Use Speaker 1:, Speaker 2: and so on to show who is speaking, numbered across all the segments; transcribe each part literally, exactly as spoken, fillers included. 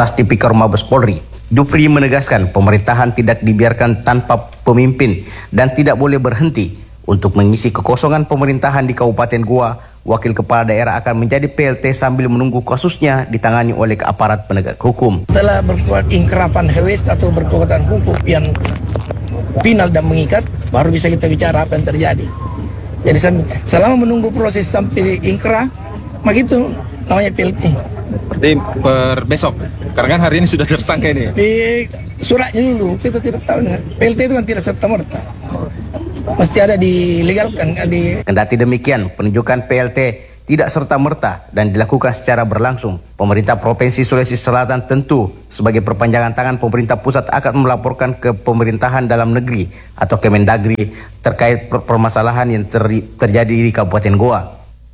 Speaker 1: atas Tipikor Mabes Polri. Dupri menegaskan pemerintahan tidak dibiarkan tanpa pemimpin dan tidak boleh berhenti. Untuk mengisi kekosongan pemerintahan di Kabupaten Goa, Wakil Kepala Daerah akan menjadi P L T sambil menunggu kasusnya ditangani oleh aparat penegak hukum.
Speaker 2: Telah berkuat ingkrapan hewes atau berkekuatan hukum yang final dan mengikat, baru bisa kita bicara apa yang terjadi. Jadi selama menunggu proses sampai ingkrah, begitu namanya P L T.
Speaker 3: Berarti per besok, karena kan hari ini sudah tersangka ini.
Speaker 2: Di suratnya dulu, kita tidak tahu. P L T itu kan tidak serta-merta. Mesti ada dilegalkan. Di...
Speaker 1: Kendati demikian, penunjukan P L T tidak serta-merta dan dilakukan secara berlangsung. Pemerintah Provinsi Sulawesi Selatan tentu sebagai perpanjangan tangan pemerintah pusat akan melaporkan ke pemerintahan dalam negeri atau Kemendagri terkait permasalahan yang ter terjadi di Kabupaten Goa.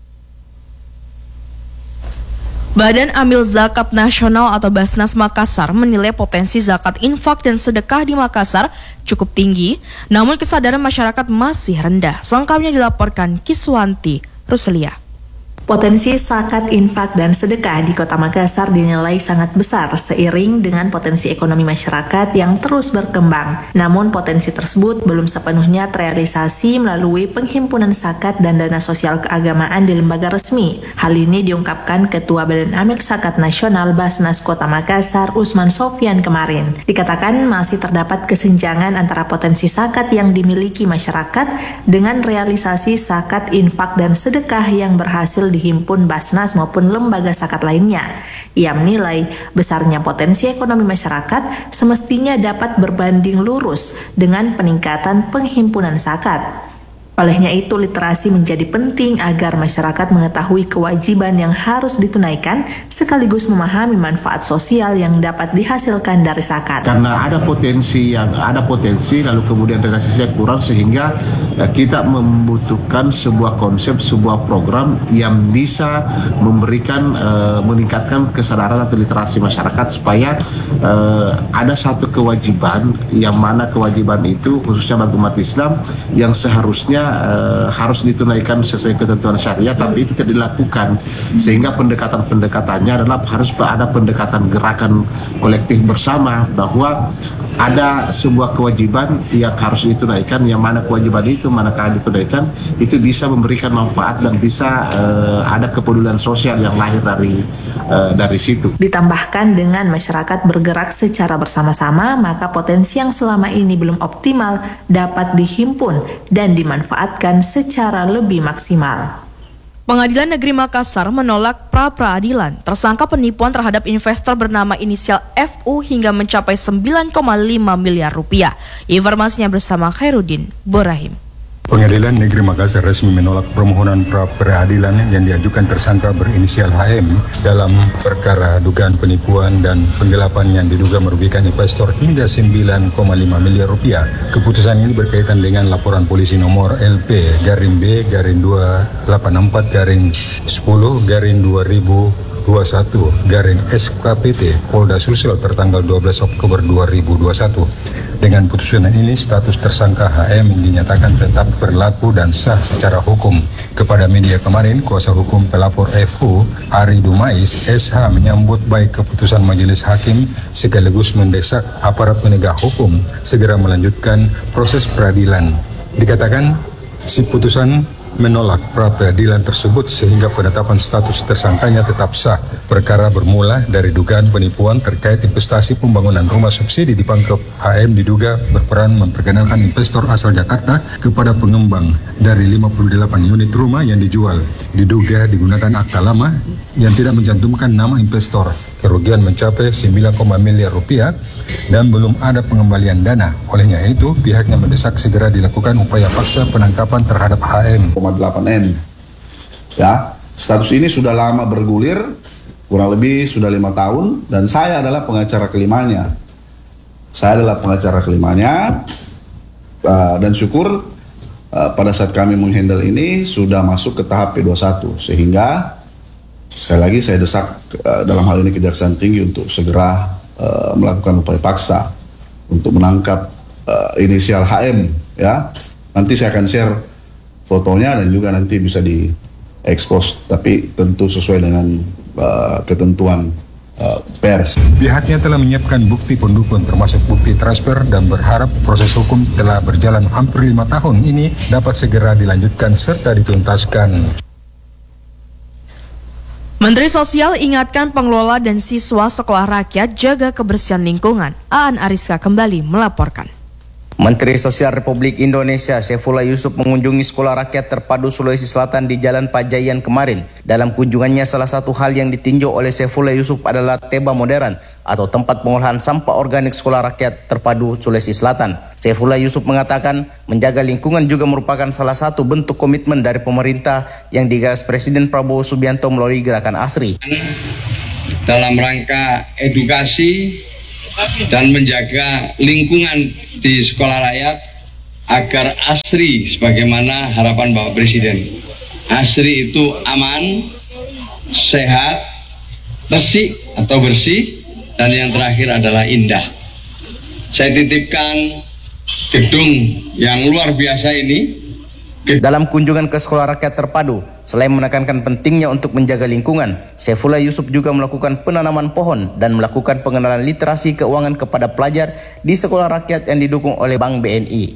Speaker 4: Badan Amil Zakat Nasional atau Basnas Makassar menilai potensi zakat infak dan sedekah di Makassar cukup tinggi, namun kesadaran masyarakat masih rendah. Selengkapnya dilaporkan Kiswanti Ruslia.
Speaker 5: Potensi zakat, infak, dan sedekah di Kota Makassar dinilai sangat besar seiring dengan potensi ekonomi masyarakat yang terus berkembang. Namun potensi tersebut belum sepenuhnya terrealisasi melalui penghimpunan zakat dan dana sosial keagamaan di lembaga resmi. Hal ini diungkapkan Ketua Badan Amil Zakat Nasional Basnas Kota Makassar, Usman Sofyan kemarin. Dikatakan masih terdapat kesenjangan antara potensi zakat yang dimiliki masyarakat dengan realisasi zakat, infak, dan sedekah yang berhasil dihimpun Basnas maupun lembaga zakat lainnya. Ia menilai besarnya potensi ekonomi masyarakat semestinya dapat berbanding lurus dengan peningkatan penghimpunan zakat. Olehnya itu, literasi menjadi penting agar masyarakat mengetahui kewajiban yang harus ditunaikan sekaligus memahami manfaat sosial yang dapat dihasilkan dari zakat.
Speaker 6: Karena ada potensi yang ada potensi lalu kemudian realisasinya kurang sehingga ya, kita membutuhkan sebuah konsep, sebuah program yang bisa memberikan uh, meningkatkan kesadaran atau literasi masyarakat supaya uh, ada satu kewajiban yang mana kewajiban itu khususnya bagi umat Islam yang seharusnya Uh, harus ditunaikan sesuai ketentuan syariah, tapi itu tidak dilakukan sehingga pendekatan-pendekatannya adalah harus ada pendekatan gerakan kolektif bersama bahwa ada sebuah kewajiban yang harus ditunaikan, yang mana kewajiban itu manakala ditunaikan itu bisa memberikan manfaat dan bisa uh, ada kepedulian sosial yang lahir dari uh, dari situ.
Speaker 5: Ditambahkan dengan masyarakat bergerak secara bersama-sama, maka potensi yang selama ini belum optimal dapat dihimpun dan dimanfaatkan secara lebih maksimal.
Speaker 4: Pengadilan Negeri Makassar menolak pra-peradilan tersangka penipuan terhadap investor bernama inisial F U hingga mencapai sembilan koma lima miliar rupiah. Informasinya bersama Khairuddin Borahim.
Speaker 7: Pengadilan Negeri Makassar resmi menolak permohonan pra-peradilan yang diajukan tersangka berinisial H M dalam perkara dugaan penipuan dan penggelapan yang diduga merugikan investor hingga sembilan koma lima miliar rupiah. Keputusan ini berkaitan dengan laporan polisi nomor L P garing B garing dua delapan empat garing sepuluh garing dua ribu dua puluh satu garing S K P T Polda Sulsel tertanggal dua belas Oktober dua ribu dua puluh satu. Dengan putusan ini, status tersangka H M dinyatakan tetap berlaku dan sah secara hukum. Kepada media kemarin, kuasa hukum pelapor F U, Ari Dumais, S H menyambut baik keputusan majelis hakim sekaligus mendesak aparat penegak hukum segera melanjutkan proses peradilan. Dikatakan, si putusan menolak pra-peradilan tersebut sehingga penetapan status tersangkanya tetap sah. Perkara bermula dari dugaan penipuan terkait investasi pembangunan rumah subsidi di Pangkep. H M diduga berperan memperkenalkan investor asal Jakarta kepada pengembang dari lima puluh delapan unit rumah yang dijual. Diduga digunakan akta lama yang tidak mencantumkan nama investor. Kerugian mencapai sembilan koma miliar rupiah dan belum ada pengembalian dana. Olehnya itu, pihaknya mendesak segera dilakukan upaya paksa penangkapan terhadap H M.
Speaker 8: delapan M. Ya, status ini sudah lama bergulir, kurang lebih sudah lima tahun, dan saya adalah pengacara kelimanya. Saya adalah pengacara kelimanya, uh, dan syukur uh, pada saat kami menghandle ini sudah masuk ke tahap P dua puluh satu, sehingga sekali lagi saya desak uh, dalam hal ini Kejaksaan Tinggi untuk segera uh, melakukan upaya paksa untuk menangkap uh, inisial H M. Ya, nanti saya akan share fotonya dan juga nanti bisa diekspos, tapi tentu sesuai dengan uh, ketentuan uh, pers.
Speaker 7: Pihaknya telah menyiapkan bukti pendukung termasuk bukti transfer dan berharap proses hukum telah berjalan hampir lima tahun ini dapat segera dilanjutkan serta dituntaskan.
Speaker 4: Menteri Sosial ingatkan pengelola dan siswa sekolah rakyat jaga kebersihan lingkungan. Aan Ariska kembali melaporkan.
Speaker 1: Menteri Sosial Republik Indonesia Saifullah Yusuf mengunjungi Sekolah Rakyat Terpadu Sulawesi Selatan di Jalan Pajayan kemarin. Dalam kunjungannya, salah satu hal yang ditinjau oleh Saifullah Yusuf adalah Teba Modern atau tempat pengolahan sampah organik Sekolah Rakyat Terpadu Sulawesi Selatan. Saifullah Yusuf mengatakan menjaga lingkungan juga merupakan salah satu bentuk komitmen dari pemerintah yang digagas Presiden Prabowo Subianto melalui Gerakan ASRI.
Speaker 9: Dalam rangka edukasi dan menjaga lingkungan di sekolah rakyat agar ASRI sebagaimana harapan Bapak Presiden. ASRI itu aman, sehat, resik atau bersih, dan yang terakhir adalah indah. Saya titipkan gedung yang luar biasa ini.
Speaker 1: Dalam kunjungan ke Sekolah Rakyat Terpadu, selain menekankan pentingnya untuk menjaga lingkungan, Saifullah Yusuf juga melakukan penanaman pohon dan melakukan pengenalan literasi keuangan kepada pelajar di sekolah rakyat yang didukung oleh Bank B N I.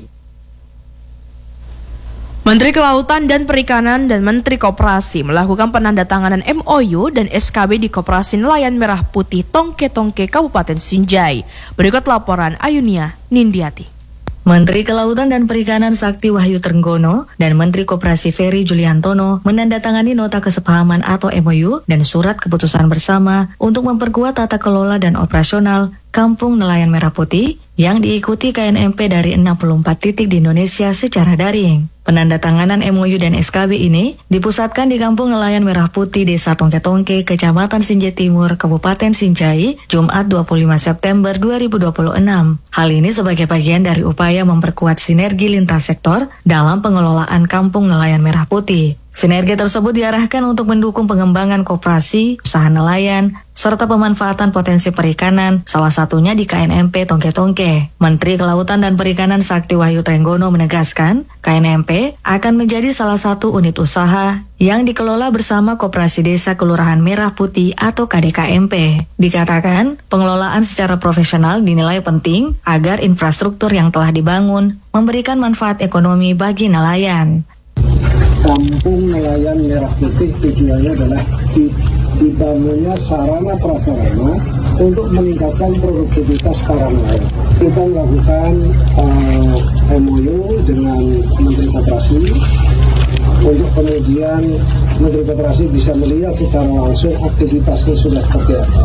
Speaker 4: Menteri Kelautan dan Perikanan dan Menteri Koperasi melakukan penandatanganan M O U dan S K B di Koperasi Nelayan Merah Putih Tongke-Tongke Kabupaten Sinjai. Berikut laporan Ayunia Nindiati.
Speaker 10: Menteri Kelautan dan Perikanan Sakti Wahyu Trenggono dan Menteri Koperasi Ferry Juliantono menandatangani nota kesepahaman atau M O U dan surat keputusan bersama untuk memperkuat tata kelola dan operasional Kampung Nelayan Merah Putih yang diikuti K N M P dari enam puluh empat titik di Indonesia secara daring. Penandatanganan M O U dan S K B ini dipusatkan di Kampung Nelayan Merah Putih Desa Tongke-Tongke, Kecamatan Sinjai Timur, Kabupaten Sinjai, Jumat dua puluh lima September dua ribu dua puluh enam. Hal ini sebagai bagian dari upaya memperkuat sinergi lintas sektor dalam pengelolaan Kampung Nelayan Merah Putih. Sinergi tersebut diarahkan untuk mendukung pengembangan koperasi, usaha nelayan, serta pemanfaatan potensi perikanan, salah satunya di K N M P Tongke-Tongke. Menteri Kelautan dan Perikanan Sakti Wahyu Trenggono menegaskan, K N M P akan menjadi salah satu unit usaha yang dikelola bersama Koperasi Desa Kelurahan Merah Putih atau K D K M P. Dikatakan, pengelolaan secara profesional dinilai penting agar infrastruktur yang telah dibangun memberikan manfaat ekonomi bagi nelayan.
Speaker 11: Kampung Nelayan Merah Putih tujuannya adalah dibangunnya sarana prasarana untuk meningkatkan produktivitas para nelayan. Kita melakukan uh, M O U dengan Menteri Koperasi untuk kemudian Menteri Koperasi bisa melihat secara langsung aktivitasnya sudah seperti apa.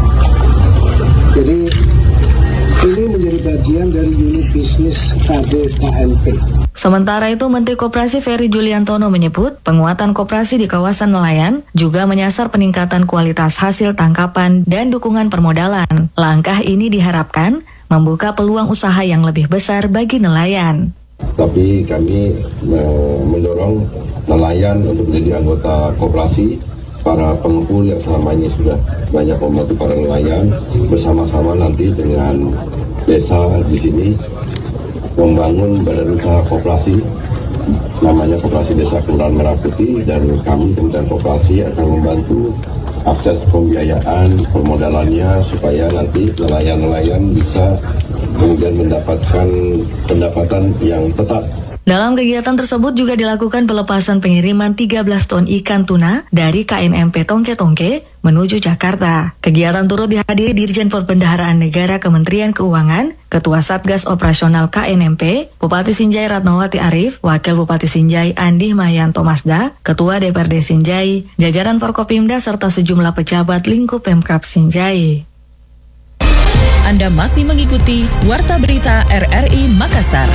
Speaker 11: Jadi ini menjadi bagian dari unit bisnis K D K M P.
Speaker 10: Sementara itu, Menteri Koperasi Ferry Juliantono menyebut penguatan koperasi di kawasan nelayan juga menyasar peningkatan kualitas hasil tangkapan dan dukungan permodalan. Langkah ini diharapkan membuka peluang usaha yang lebih besar bagi nelayan.
Speaker 12: Tapi kami mendorong nelayan untuk menjadi anggota koperasi, para pengumpul yang selama ini sudah banyak membantu para nelayan, bersama-sama nanti dengan desa di sini membangun badan usaha koperasi, namanya Koperasi Desa Kelurahan Merah Putih, dan kami Kementerian Koperasi akan membantu akses pembiayaan permodalannya supaya nanti nelayan-nelayan bisa kemudian mendapatkan pendapatan yang tetap.
Speaker 10: Dalam kegiatan tersebut juga dilakukan pelepasan pengiriman tiga belas ton ikan tuna dari K N M P Tongke-Tongke menuju Jakarta. Kegiatan turut dihadiri Dirjen Perbendaharaan Negara Kementerian Keuangan, Ketua Satgas Operasional K N M P, Bupati Sinjai Ratnawati Arif, Wakil Bupati Sinjai Andi Mahyanto Masda, Ketua D P R D Sinjai, jajaran Forkopimda serta sejumlah pejabat lingkup Pemkab Sinjai.
Speaker 13: Anda masih mengikuti Warta Berita R R I Makassar.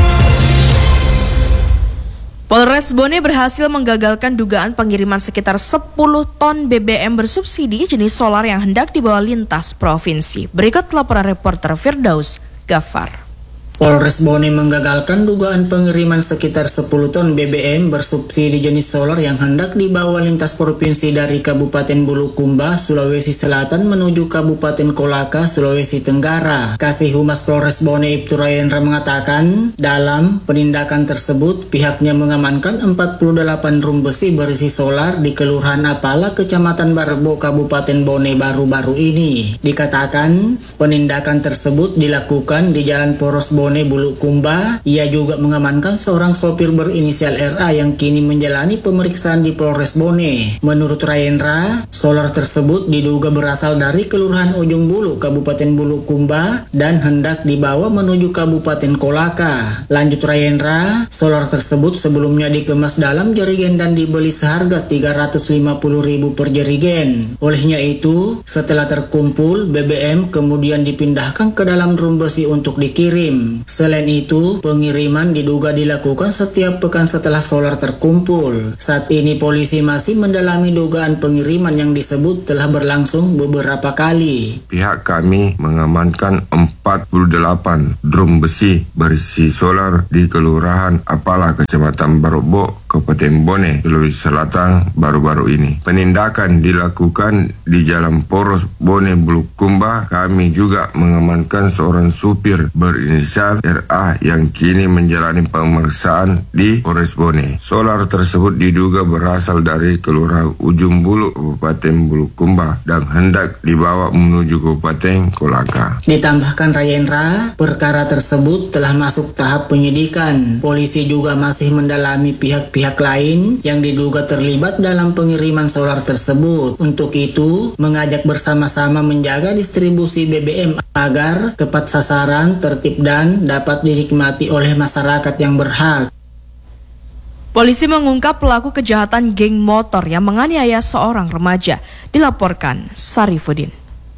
Speaker 4: Polres Bone berhasil menggagalkan dugaan pengiriman sekitar sepuluh ton B B M bersubsidi jenis solar yang hendak dibawa lintas provinsi. Berikut laporan reporter Firdaus Ghaffar.
Speaker 14: Polres Bone menggagalkan dugaan pengiriman sekitar sepuluh ton B B M bersubsidi jenis solar yang hendak dibawa lintas provinsi dari Kabupaten Bulukumba, Sulawesi Selatan menuju Kabupaten Kolaka, Sulawesi Tenggara. Kasih Humas Polres Bone Ibtu Rayendra mengatakan, dalam penindakan tersebut pihaknya mengamankan empat puluh delapan drum besi berisi solar di Kelurahan Apala, Kecamatan Barebo, Kabupaten Bone baru-baru ini. Dikatakan, penindakan tersebut dilakukan di Jalan Poros Bone Bulukumba. Ia juga mengamankan seorang sopir berinisial R A yang kini menjalani pemeriksaan di Polres Bone. Menurut Rayendra, solar tersebut diduga berasal dari Kelurahan Ujung Bulu, Kabupaten Bulukumba dan hendak dibawa menuju Kabupaten Kolaka. Lanjut Rayendra, solar tersebut sebelumnya dikemas dalam jerigen dan dibeli seharga tiga ratus lima puluh ribu per jerigen. Olehnya itu, setelah terkumpul, B B M kemudian dipindahkan ke dalam drum besi untuk dikirim. Selain itu, pengiriman diduga dilakukan setiap pekan setelah solar terkumpul. Saat ini polisi masih mendalami dugaan pengiriman yang disebut telah berlangsung beberapa kali.
Speaker 15: Pihak kami mengamankan empat puluh delapan drum besi berisi solar di Kelurahan Apala, Kecamatan Barebo, Kabupaten Bone, Sulawesi Selatan baru-baru ini. Penindakan dilakukan di Jalan Poros Bone Bulukumba. Kami juga mengamankan seorang supir berinisial R A yang kini menjalani pemeriksaan di Polres Bone. Solar tersebut diduga berasal dari Kelurahan Ujung Bulu, Kabupaten Bulukumba dan hendak dibawa menuju Kabupaten Kolaka.
Speaker 14: Ditambahkan Rayendra, perkara tersebut telah masuk tahap penyidikan. Polisi juga masih mendalami pihak-pihak lain yang diduga terlibat dalam pengiriman solar tersebut. Untuk itu, mengajak bersama-sama menjaga distribusi B B M agar tepat sasaran, tertib dan dapat dinikmati oleh masyarakat yang berhak.
Speaker 4: Polisi mengungkap pelaku kejahatan geng motor yang menganiaya seorang remaja. Dilaporkan Sarifudin.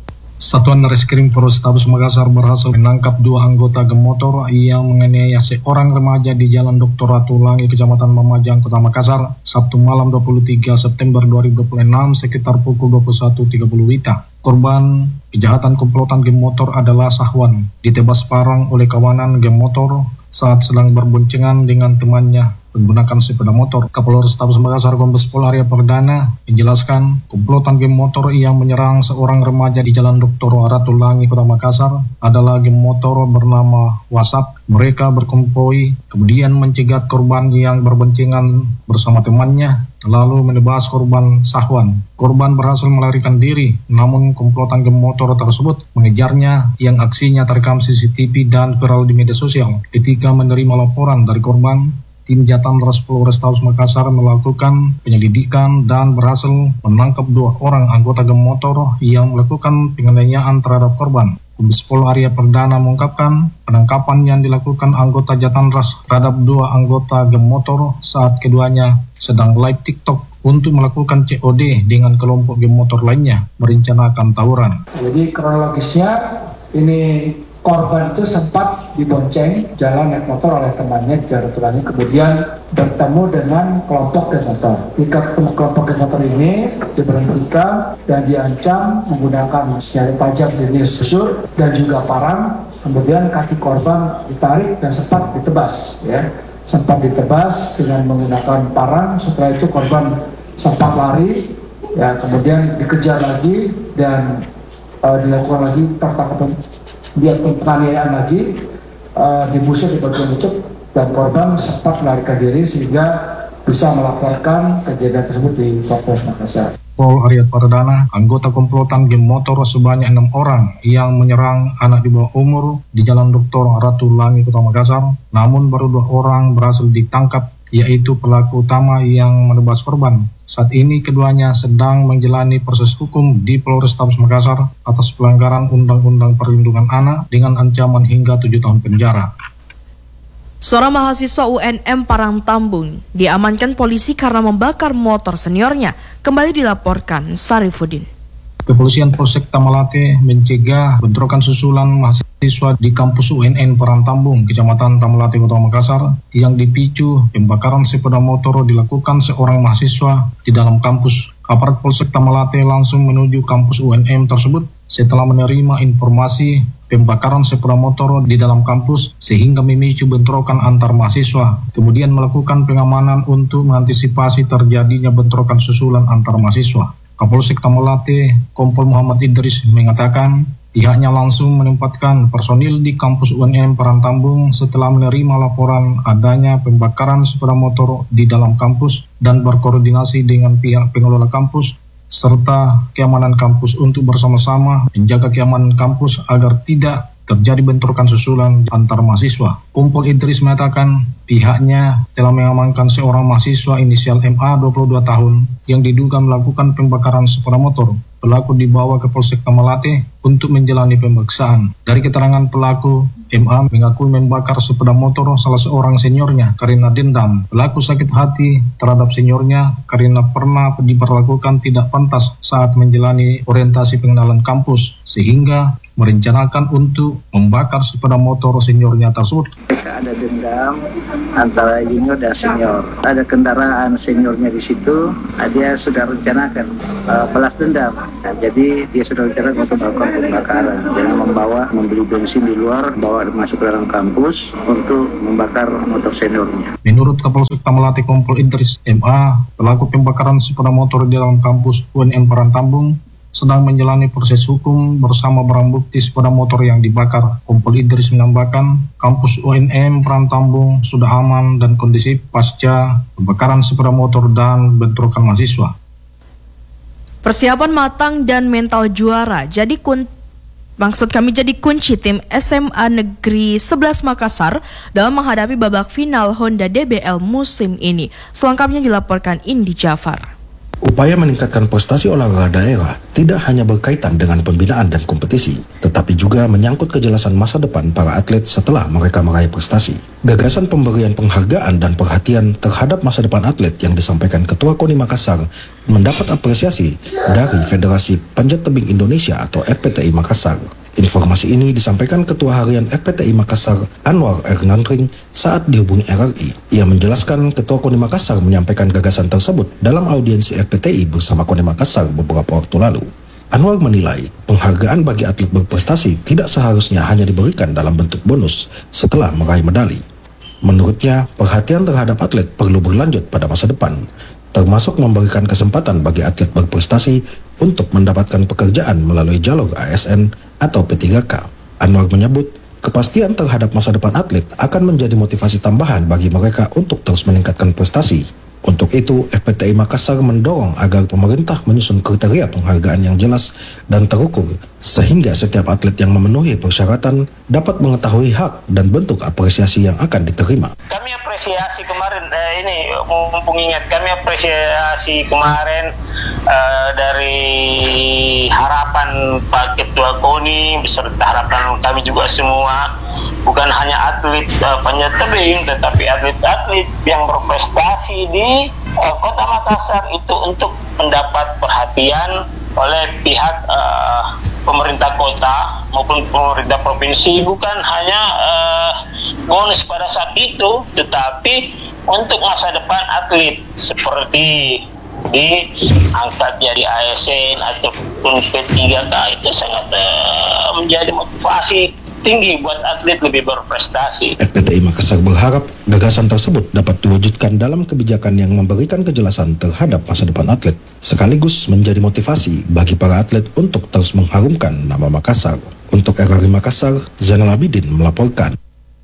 Speaker 16: Satuan Reskrim Polrestabes Makassar berhasil menangkap dua anggota geng motor yang menganiaya seorang remaja di Jalan Doktor Ratulangi, Kecamatan Mamajang, Kota Makassar, Sabtu malam dua puluh tiga September dua ribu dua puluh enam sekitar pukul dua puluh satu tiga puluh wita. Korban kejahatan komplotan geng motor adalah Sahwan, ditebas parang oleh kawanan geng motor saat sedang berboncengan dengan temannya menggunakan sepeda motor. Kapolres Tabes Makassar Kombes Pol Arya Perdana menjelaskan komplotan geng motor yang menyerang seorang remaja di Jalan Doktor Ratulangi, Kota Makassar adalah geng motor bernama WhatsApp. Mereka berkonvoi kemudian mencegat korban yang berboncengan bersama temannya lalu menebas korban Sahwan. Korban berhasil melarikan diri, namun komplotan geng motor tersebut mengejarnya yang aksinya terekam C C T V dan viral di media sosial. Ketika menerima laporan dari korban, tim Jatanras Polrestabes Makassar melakukan penyelidikan dan berhasil menangkap dua orang anggota geng motor yang melakukan penganiayaan terhadap korban. Kombes Pol Arya Perdana mengungkapkan penangkapan yang dilakukan anggota Jatanras terhadap dua anggota geng motor saat keduanya sedang live TikTok untuk melakukan C O D dengan kelompok geng motor lainnya merencanakan tawuran.
Speaker 17: Jadi kronologisnya ini korban itu sempat dibonceng jalan naik motor oleh temannya di Jalan Ratulangi, kemudian bertemu dengan kelompok geng motor. Ketika ketemu kelompok geng motor ini diberhentikan dan diancam menggunakan senjata tajam jenis susur dan juga parang. Kemudian kaki korban ditarik dan sempat ditebas, ya, sempat ditebas dengan menggunakan parang. Setelah itu korban sempat lari, ya, kemudian dikejar lagi dan uh, dilakukan lagi pertangkapan. Dia penganiayaan lagi, uh, digusur di bagian lutut dan korban sempat melarikan diri sehingga bisa melaporkan kejadian tersebut di Polres Makassar.
Speaker 16: Pol Arya Perdana, anggota komplotan geng motor sebanyak enam orang yang menyerang anak di bawah umur di Jalan Doktor Ratulangi, Kota Makassar, namun baru dua orang berhasil ditangkap, yaitu pelaku utama yang menebas korban. Saat ini keduanya sedang menjalani proses hukum di Polrestabes Makassar atas pelanggaran Undang-Undang Perlindungan Anak dengan ancaman hingga tujuh tahun penjara.
Speaker 4: Seorang mahasiswa U N M Parangtambung diamankan polisi karena membakar motor seniornya. Kembali dilaporkan Sarifudin.
Speaker 16: Kepolisian Polsek Tamalate mencegah bentrokan susulan mahasiswa di kampus U N M Parangtambung, Kecamatan Tamalate, Kota Makassar, yang dipicu pembakaran sepeda motor dilakukan seorang mahasiswa di dalam kampus. Aparat Polsek Tamalate langsung menuju kampus U N M tersebut setelah menerima informasi pembakaran sepeda motor di dalam kampus sehingga memicu bentrokan antar mahasiswa. Kemudian melakukan pengamanan untuk mengantisipasi terjadinya bentrokan susulan antar mahasiswa. Kapolsek Tamalate, Kompol Muhammad Idris mengatakan pihaknya langsung menempatkan personil di kampus U N M Parantambung setelah menerima laporan adanya pembakaran sepeda motor di dalam kampus dan berkoordinasi dengan pihak pengelola kampus serta keamanan kampus untuk bersama-sama menjaga keamanan kampus agar tidak terjadi bentrokan susulan antar mahasiswa. Kompol Idris mengatakan pihaknya telah mengamankan seorang mahasiswa inisial M A dua puluh dua tahun yang diduga melakukan pembakaran sepeda motor. Pelaku dibawa ke Polsek Tamalate untuk menjalani pemeriksaan. Dari keterangan pelaku, M A mengaku membakar sepeda motor salah seorang seniornya karena dendam. Pelaku sakit hati terhadap seniornya karena pernah diperlakukan tidak pantas saat menjalani orientasi pengenalan kampus, sehingga merencanakan untuk membakar sepeda motor seniornya tersebut.
Speaker 18: Ada dendam antara junior dan senior. Ada kendaraan seniornya di situ, dia sudah rencanakan uh, balas dendam. Nah, jadi dia sudah rencanakan untuk melakukan pembakaran dengan membawa membeli bensin di luar, bawa masuk ke dalam kampus untuk membakar motor seniornya.
Speaker 16: Menurut Kapolsek Tamalate Kompol Idris, M A pelaku pembakaran sepeda motor di dalam kampus U N M Parantambung sedang menjalani proses hukum bersama barang bukti sepeda motor yang dibakar. Kompol Idris menambahkan, kampus U N M Parantambung sudah aman dan kondisif pasca pembakaran sepeda motor dan bentrokan mahasiswa.
Speaker 4: Persiapan matang dan mental juara jadi kun Maksud kami jadi kunci tim S M A Negeri sebelas Makassar dalam menghadapi babak final Honda D B L musim ini. Selengkapnya dilaporkan Indi Jafar.
Speaker 19: Upaya meningkatkan prestasi olahraga daerah tidak hanya berkaitan dengan pembinaan dan kompetisi, tetapi juga menyangkut kejelasan masa depan para atlet setelah mereka meraih prestasi. Gagasan pemberian penghargaan dan perhatian terhadap masa depan atlet yang disampaikan Ketua KONI Makassar mendapat apresiasi dari Federasi Panjat Tebing Indonesia atau F P T I Makassar. Informasi ini disampaikan Ketua Harian F P T I Makassar Anwar Ernandring saat dihubungi R R I. Ia menjelaskan Ketua KONI Makassar menyampaikan gagasan tersebut dalam audiensi F P T I bersama KONI Makassar beberapa waktu lalu. Anwar menilai penghargaan bagi atlet berprestasi tidak seharusnya hanya diberikan dalam bentuk bonus setelah meraih medali. Menurutnya, perhatian terhadap atlet perlu berlanjut pada masa depan, termasuk memberikan kesempatan bagi atlet berprestasi untuk mendapatkan pekerjaan melalui jalur A S N atau P tiga K. Anwar menyebut, kepastian terhadap masa depan atlet akan menjadi motivasi tambahan bagi mereka untuk terus meningkatkan prestasi. Untuk itu, F P T I Makassar mendorong agar pemerintah menyusun kriteria penghargaan yang jelas dan terukur, sehingga setiap atlet yang memenuhi persyaratan dapat mengetahui hak dan bentuk apresiasi yang akan diterima.
Speaker 20: Kami apresiasi kemarin, eh, ini mumpung ingat, kami apresiasi kemarin eh, dari harapan Pak Ketua KONI beserta harapan kami juga semua, bukan hanya atlet uh, panjat tebing, tetapi atlet-atlet yang berprestasi di uh, Kota Makassar itu untuk mendapat perhatian oleh pihak uh, pemerintah kota maupun pemerintah provinsi, bukan hanya uh, bonus pada saat itu, tetapi untuk masa depan atlet seperti diangkat jadi A S N ataupun P tiga K itu sangat uh, menjadi motivasi tinggi buat atlet lebih berprestasi.
Speaker 19: F P T I Makassar berharap gagasan tersebut dapat diwujudkan dalam kebijakan yang memberikan kejelasan terhadap masa depan atlet, sekaligus menjadi motivasi bagi para atlet untuk terus mengharumkan nama Makassar. Untuk R R I Makassar, Zainal Abidin melaporkan.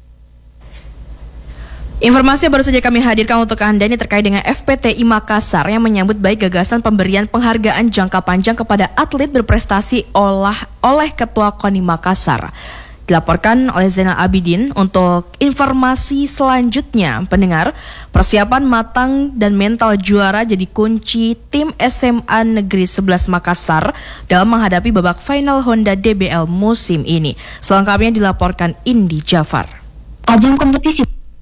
Speaker 4: Informasi yang baru saja kami hadirkan untuk Anda ini terkait dengan F P T I Makassar yang menyambut baik gagasan pemberian penghargaan jangka panjang kepada atlet berprestasi olah, oleh Ketua KONI Makassar. Dilaporkan oleh Zainal Abidin. Untuk informasi selanjutnya, pendengar, persiapan matang dan mental juara jadi kunci tim S M A Negeri sebelas Makassar dalam menghadapi babak final Honda D B L musim ini. Selengkapnya dilaporkan Indi Jafar.
Speaker 21: Ajang kompetisi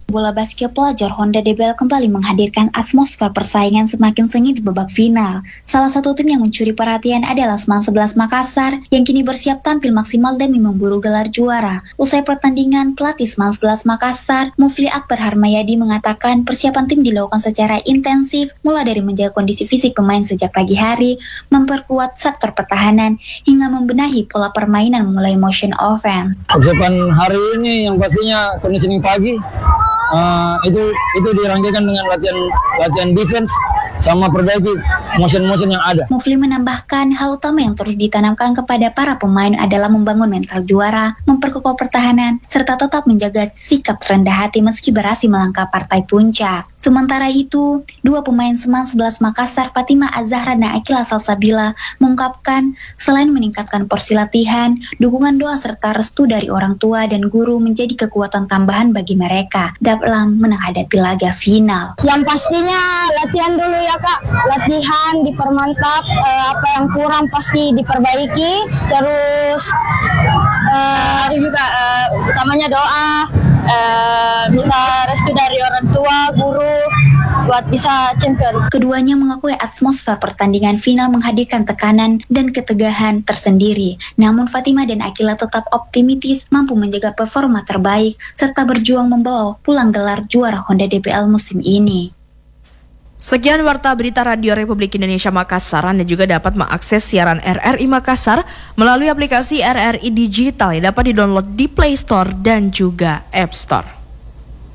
Speaker 21: Bola basket pelajar Honda D B L kembali menghadirkan atmosfer persaingan semakin sengit di babak final. Salah satu tim yang mencuri perhatian adalah Seman sebelas Makassar yang kini bersiap tampil maksimal demi memburu gelar juara. Usai pertandingan, pelatih Seman sebelas Makassar, Mufli Akbar Harmayadi mengatakan persiapan tim dilakukan secara intensif mulai dari menjaga kondisi fisik pemain sejak pagi hari, memperkuat sektor pertahanan, hingga membenahi pola permainan mulai motion offense.
Speaker 22: Persiapan hari ini yang pastinya conditioning pagi. Uh, itu itu dirangkaikan dengan latihan latihan defense sama perbaiki motion-motion yang ada.
Speaker 21: Mufli menambahkan hal utama yang terus ditanamkan kepada para pemain adalah membangun mental juara, memperkokoh pertahanan, serta tetap menjaga sikap rendah hati meski berhasil melangkah partai puncak. Sementara itu, dua pemain Seman sebelas Makassar, Fatima Az-Zahra dan Akila Salsabila, mengungkapkan selain meningkatkan porsi latihan, dukungan doa serta restu dari orang tua dan guru menjadi kekuatan tambahan bagi mereka dalam menghadapi laga final.
Speaker 23: Yang pastinya latihan dulu ya Kak, latihan dipermantap, eh, apa yang kurang pasti diperbaiki, terus eh, juga eh, utamanya doa, eh, minta restu dari orang tua, guru buat bisa champion.
Speaker 21: Keduanya mengakui atmosfer pertandingan final menghadirkan tekanan dan ketegahan tersendiri. Namun Fatima dan Akila tetap optimistis mampu menjaga performa terbaik serta berjuang membawa pulang gelar juara Honda D B L musim ini.
Speaker 4: Sekian Warta Berita Radio Republik Indonesia Makassar. Anda juga dapat mengakses siaran R R I Makassar melalui aplikasi R R I Digital yang dapat didownload di Play Store dan juga App Store.